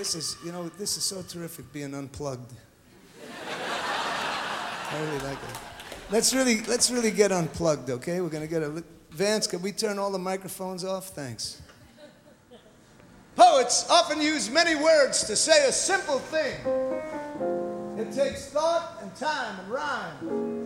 This is so terrific being unplugged. I really like it. Let's really get unplugged, okay? We're gonna get Vance, can we turn all the microphones off? Thanks. Poets often use many words to say a simple thing. It takes thought and time and rhyme